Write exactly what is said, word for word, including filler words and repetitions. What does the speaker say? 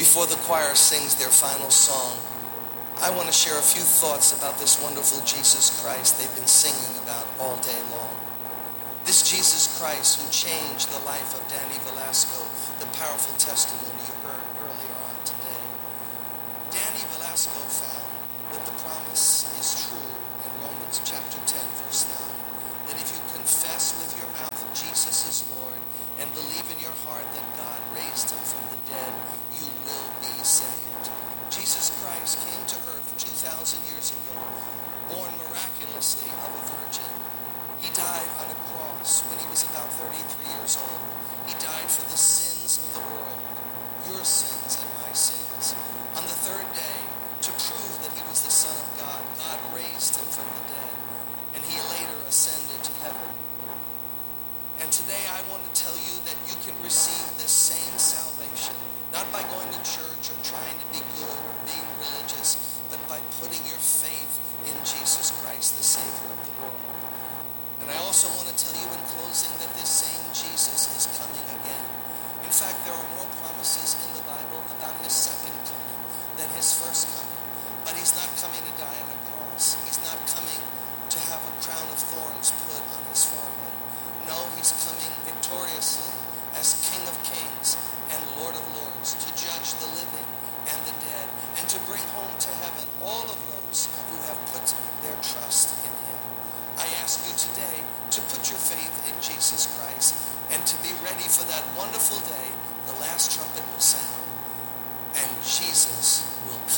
before the choir sings their final song, I want to share a few thoughts about this wonderful Jesus Christ they've been singing about all day long. This Jesus Christ who changed the life of Danny Velasco, the powerful testimony you heard earlier on today. Danny Velasco found that the promise is true in Romans chapter ten, verse nine, that if you confess with your mouth Jesus is Lord and believe in your heart that God raised him from the dead, you will be saved. Jesus Christ came to earth two thousand years ago, born miraculously of a virgin. He died on a cross when he was about thirty-three years old. He died for the sins of the world, your sins and my sins. On the third day, to prove that he was the Son of God, God raised him from the dead, and he later ascended to heaven. And today I want to tell you that you can receive this same salvation, not by going to church or trying to be good or being religious, but by putting your faith in Jesus Christ, the Savior of the world. And I also want to tell you in closing that this same Jesus is coming again. In fact, there are more promises in the Bible about his second coming than his first coming. But he's not coming to die on a cross. He's not coming to have a crown of thorns put on his forehead. No, he's coming victoriously as King of Kings and Lord of Lords to judge the living and the dead and to bring home to heaven all of those who have put their trust in him. I ask you today to put your faith in Jesus Christ and to be ready for that wonderful day. The last trumpet will sound and Jesus will come.